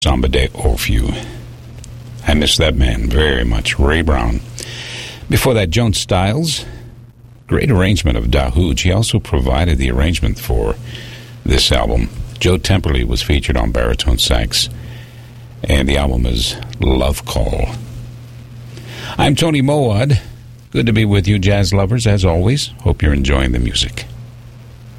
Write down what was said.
Samba de Orfew. I miss that man very much. Ray Brown. Before that, Joan Styles. Great arrangement of Dahoud. She also provided the arrangement for this album. Joe Temperley was featured on baritone sax. And the album is Love Call. I'm Tony Mowat. Good to be with you, jazz lovers, as always. Hope you're enjoying the music.